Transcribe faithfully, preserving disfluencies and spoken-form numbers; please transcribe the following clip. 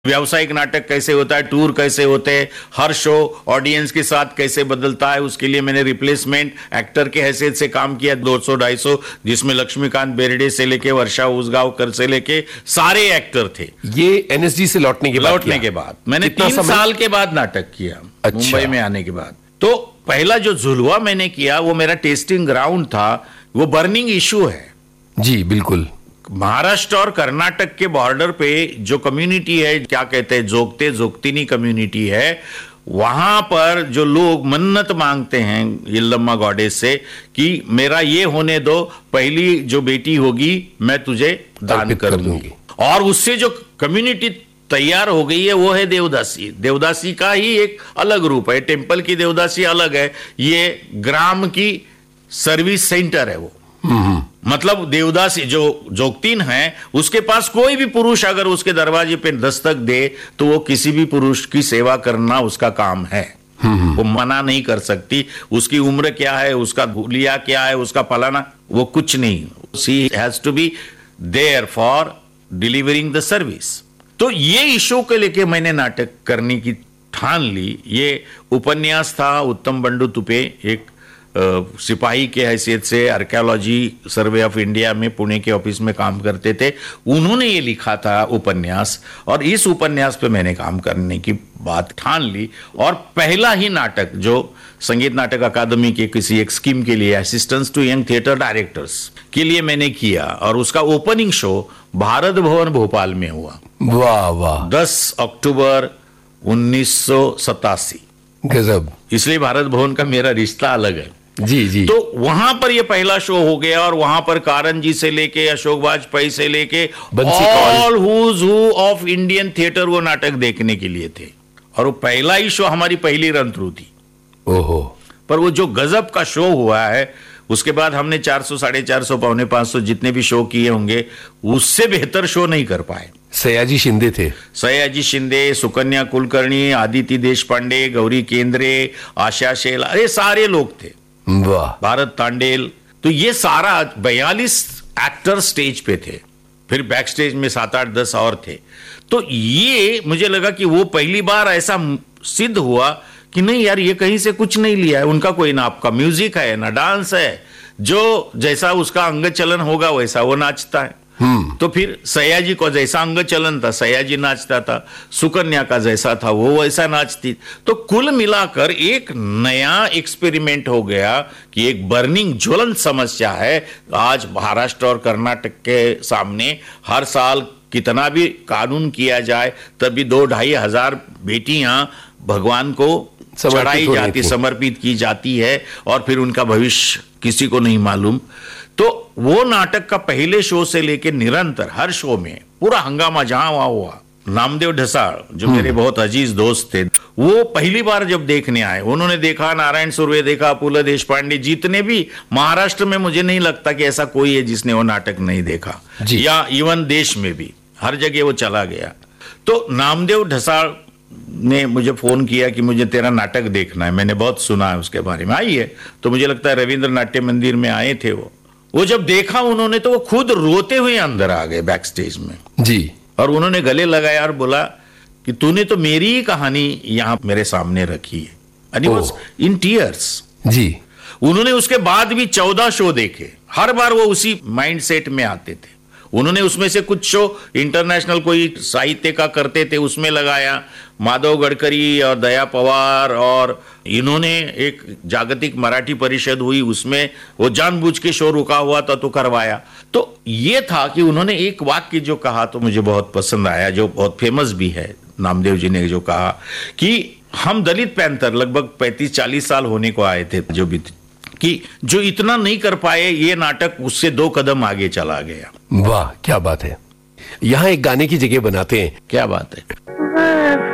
व्यावसायिक नाटक कैसे होता है, टूर कैसे होते हैं, हर शो ऑडियंस के साथ कैसे बदलता है, उसके लिए मैंने रिप्लेसमेंट एक्टर के हैसियत से काम किया दो सौ ढाई सौ, जिसमें लक्ष्मीकांत बेर्डे से लेके वर्षा उसगांवकर से लेके सारे एक्टर थे। ये एनएसडी से लौटने के बाद लौटने के बाद मैंने तीन साल के बाद नाटक किया। अच्छा। मुंबई में आने के बाद तो पहला जो झुलवा मैंने किया वो मेरा टेस्टिंग ग्राउंड था। वो बर्निंग इशू है जी, बिल्कुल। महाराष्ट्र और कर्नाटक के बॉर्डर पे जो कम्युनिटी है, क्या कहते हैं, जोगते जोगतिनी कम्युनिटी है, वहां पर जो लोग मन्नत मांगते हैं यल्लम्मा गॉडेस से कि मेरा ये होने दो, पहली जो बेटी होगी मैं तुझे दान कर दूंगी। और उससे जो कम्युनिटी तैयार हो गई है वो है देवदासी। देवदासी का ही एक अलग रूप है, टेम्पल की देवदासी अलग है, ये ग्राम की सर्विस सेंटर है वो। मतलब देवदासी जो जोगतीन है उसके पास कोई भी पुरुष अगर उसके दरवाजे पे दस्तक दे तो वो किसी भी पुरुष की सेवा करना उसका काम है। वो मना नहीं कर सकती। उसकी उम्र क्या है, उसका गुलिया क्या है, उसका फलाना, वो कुछ नहीं। She has to be there for delivering the service. तो ये इशू के लेके मैंने नाटक करने की ठान ली। ये उपन्यास था उत्तम बंडू तुपे, एक Uh, सिपाही के हैसियत से आर्कियोलॉजी सर्वे ऑफ इंडिया में पुणे के ऑफिस में काम करते थे। उन्होंने ये लिखा था उपन्यास, और इस उपन्यास पे मैंने काम करने की बात ठान ली। और पहला ही नाटक जो संगीत नाटक अकादमी के किसी एक स्कीम के लिए, assistance to young theatre directors के लिए मैंने किया, और उसका ओपनिंग शो भारत भवन भोपाल में हुआ। वाह वाह। दस अक्टूबर उन्नीस सौ सतासी। गजब। इसलिए भारत भवन का मेरा रिश्ता अलग है। जी जी। तो वहां पर ये पहला शो हो गया, और वहां पर कारण जी से लेके अशोक वाजपेयी से लेके all whose who of Indian theatre वो नाटक देखने के लिए थे। और वो पहला ही शो हमारी पहली रन थ्रू थी। ओहो। पर वो जो गजब का शो हुआ है, उसके बाद हमने चार सौ साढ़े चार सौ पौने पांच सौ जितने भी शो किए होंगे, उससे बेहतर शो नहीं कर पाए। सयाजी शिंदे थे। सयाजी शिंदे, सुकन्या कुलकर्णी, आदिति देशपांडे, गौरी केंद्रे, आशा शेला, अरे सारे लोग थे। वाह। भारत तांडेल। तो ये सारा बयालीस एक्टर स्टेज पे थे, फिर बैक स्टेज में सात आठ दस और थे। तो ये मुझे लगा कि वो पहली बार ऐसा सिद्ध हुआ कि नहीं यार, ये कहीं से कुछ नहीं लिया है। उनका कोई ना आपका म्यूजिक है ना डांस है, जो जैसा उसका अंग चलन होगा वैसा वो नाचता है। तो फिर सयाजी को जैसा अंग चलन था सयाजी नाचता था, सुकन्या का जैसा था वो वैसा नाचती। तो कुल मिलाकर एक नया एक्सपेरिमेंट हो गया कि एक बर्निंग ज्वलंत समस्या है आज महाराष्ट्र और कर्नाटक के सामने। हर साल कितना भी कानून किया जाए तभी दो ढाई हजार बेटियां भगवान को चढ़ाई जाती, समर्पित की जाती है, और फिर उनका भविष्य किसी को नहीं मालूम। तो वो नाटक का पहले शो से लेके निरंतर हर शो में पूरा हंगामा जहां वहां हुआ। नामदेव ढसाल जो मेरे बहुत अजीज दोस्त थे, वो पहली बार जब देखने आए, उन्होंने देखा नारायण सुर्वे देखा, अपुला देशपांडे, जितने भी महाराष्ट्र में मुझे नहीं लगता कि ऐसा कोई है जिसने वो नाटक नहीं देखा, या इवन देश में भी हर जगह वो चला गया। तो नामदेव ढसाल ने मुझे फोन किया कि मुझे तेरा नाटक देखना है, मैंने बहुत सुना है उसके बारे में, आई है। तो मुझे लगता है रविंद्र नाट्य मंदिर में आए थे वो वो जब देखा उन्होंने तो वो खुद रोते हुए अंदर आ गए बैक स्टेज में जी। और उन्होंने गले लगाया और बोला कि तूने तो मेरी ही कहानी यहां मेरे सामने रखी है, and he was in tears जी। उन्होंने उसके बाद भी चौदह शो देखे, हर बार वो उसी माइंड सेट में आते थे। उन्होंने उसमें से कुछ शो इंटरनेशनल कोई साहित्य का करते थे, उसमें लगाया, माधव गडकरी और दया पवार, और इन्होंने एक जागतिक मराठी परिषद हुई, उसमें वो जानबूझ के शो रुका हुआ था तो करवाया। तो ये था कि उन्होंने एक वाक्य जो कहा तो मुझे बहुत पसंद आया, जो बहुत फेमस भी है। नामदेव जी ने जो कहा कि हम दलित पैंथर लगभग पैंतीस चालीस साल होने को आए थे, जो भी कि जो इतना नहीं कर पाए, ये नाटक उससे दो कदम आगे चला गया। वाह, क्या बात है। यहाँ एक गाने की जगह बनाते हैं। क्या बात है।